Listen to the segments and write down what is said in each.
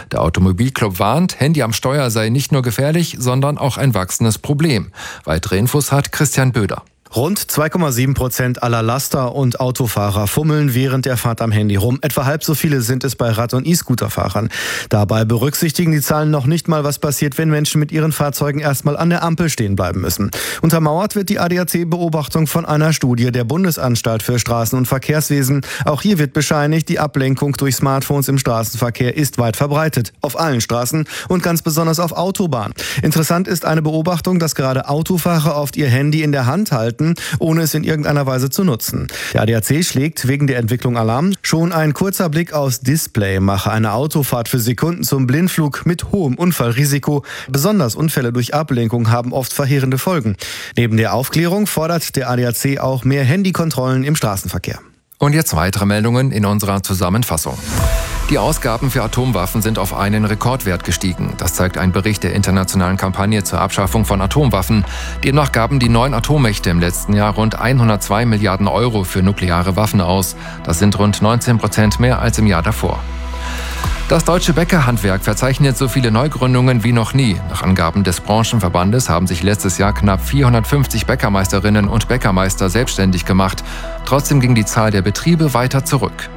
Der Automobilclub warnt, Handy am Steuer sei nicht nur gefährlich, sondern auch ein wachsendes Problem. Weitere Infos hat Christian Böder. Rund 2,7% aller Laster und Autofahrer fummeln während der Fahrt am Handy rum. Etwa halb so viele sind es bei Rad- und E-Scooter-Fahrern. Dabei berücksichtigen die Zahlen noch nicht mal, was passiert, wenn Menschen mit ihren Fahrzeugen erstmal an der Ampel stehen bleiben müssen. Untermauert wird die ADAC-Beobachtung von einer Studie der Bundesanstalt für Straßen- und Verkehrswesen. Auch hier wird bescheinigt, die Ablenkung durch Smartphones im Straßenverkehr ist weit verbreitet. Auf allen Straßen und ganz besonders auf Autobahnen. Interessant ist eine Beobachtung, dass gerade Autofahrer oft ihr Handy in der Hand halten, ohne es in irgendeiner Weise zu nutzen. Der ADAC schlägt wegen der Entwicklung Alarm. Schon ein kurzer Blick aufs Display mache eine Autofahrt für Sekunden zum Blindflug mit hohem Unfallrisiko. Besonders Unfälle durch Ablenkung haben oft verheerende Folgen. Neben der Aufklärung fordert der ADAC auch mehr Handykontrollen im Straßenverkehr. Und jetzt weitere Meldungen in unserer Zusammenfassung. Die Ausgaben für Atomwaffen sind auf einen Rekordwert gestiegen. Das zeigt ein Bericht der internationalen Kampagne zur Abschaffung von Atomwaffen. Demnach gaben die 9 Atommächte im letzten Jahr rund 102 Milliarden Euro für nukleare Waffen aus. Das sind rund 19% mehr als im Jahr davor. Das deutsche Bäckerhandwerk verzeichnet so viele Neugründungen wie noch nie. Nach Angaben des Branchenverbandes haben sich letztes Jahr knapp 450 Bäckermeisterinnen und Bäckermeister selbstständig gemacht. Trotzdem ging die Zahl der Betriebe weiter zurück.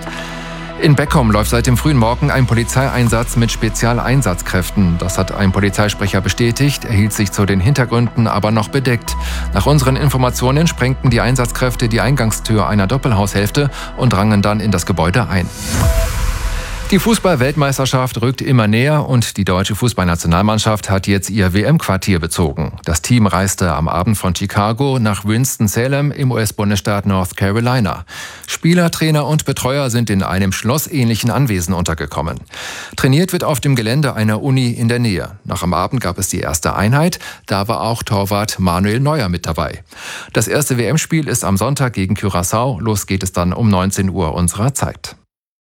In Beckum läuft seit dem frühen Morgen ein Polizeieinsatz mit Spezialeinsatzkräften. Das hat ein Polizeisprecher bestätigt, er hielt sich zu den Hintergründen aber noch bedeckt. Nach unseren Informationen sprengten die Einsatzkräfte die Eingangstür einer Doppelhaushälfte und drangen dann in das Gebäude ein. Die Fußball-Weltmeisterschaft rückt immer näher und die deutsche Fußballnationalmannschaft hat jetzt ihr WM-Quartier bezogen. Das Team reiste am Abend von Chicago nach Winston-Salem im US-Bundesstaat North Carolina. Spieler, Trainer und Betreuer sind in einem schlossähnlichen Anwesen untergekommen. Trainiert wird auf dem Gelände einer Uni in der Nähe. Nach am Abend gab es die erste Einheit, da war auch Torwart Manuel Neuer mit dabei. Das erste WM-Spiel ist am Sonntag gegen Curaçao. Los geht es dann um 19 Uhr unserer Zeit.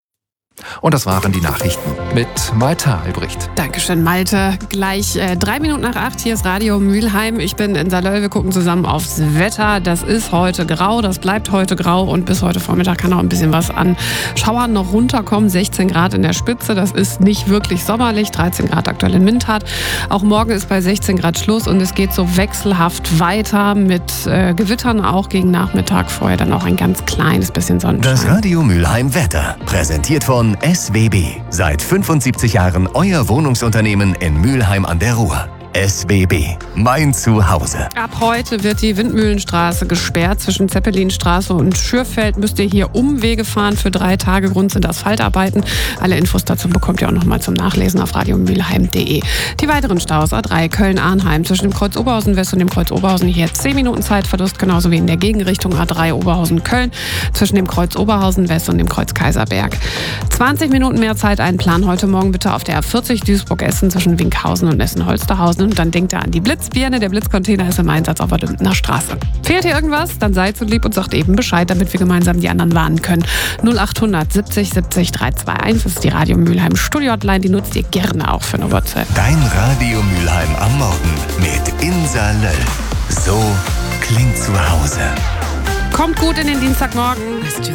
Und das waren die Nachrichten mit Malte Albrecht. Dankeschön, Malte. Gleich 3 Minuten nach 8, hier ist Radio Mülheim. Ich bin in Saarlouis, wir gucken zusammen aufs Wetter. Das ist heute grau, das bleibt heute grau und bis heute Vormittag kann auch ein bisschen was an Schauern noch runterkommen. 16 Grad in der Spitze, das ist nicht wirklich sommerlich. 13 Grad aktuell in Minthardt. Auch morgen ist bei 16 Grad Schluss und es geht so wechselhaft weiter mit Gewittern auch gegen Nachmittag. Vorher dann auch ein ganz kleines bisschen Sonnenschein. Das Radio Mülheim Wetter, präsentiert von SWB. Seit 75 Jahren euer Wohnungsunternehmen in Mülheim an der Ruhr. SWB, mein Zuhause. Ab heute wird die Windmühlenstraße gesperrt. Zwischen Zeppelinstraße und Schürfeld müsst ihr hier Umwege fahren für 3 Tage. Grund sind Asphaltarbeiten. Alle Infos dazu bekommt ihr auch noch mal zum Nachlesen auf radiomülheim.de. Die weiteren Staus: A3 Köln-Arnheim zwischen dem Kreuz Oberhausen West und dem Kreuz Oberhausen hier 10 Minuten Zeitverlust, genauso wie in der Gegenrichtung A3 Oberhausen-Köln zwischen dem Kreuz Oberhausen West und dem Kreuz Kaiserberg. 20 Minuten mehr Zeit einplanen heute Morgen bitte auf der A40 Duisburg-Essen zwischen Winkhausen und Essen-Holsterhausen. Und dann denkt er an die Blitzbirne. Der Blitzcontainer ist im Einsatz auf der Dümpener Straße. Fehlt hier irgendwas? Dann seid so lieb und sagt eben Bescheid, damit wir gemeinsam die anderen warnen können. 0800 70 70 321. Das ist die Radio Mülheim Studio-Hotline. Die nutzt ihr gerne auch für eine WhatsApp. Dein Radio Mülheim am Morgen mit Insa Löll. So klingt zu Hause. Kommt gut in den Dienstagmorgen.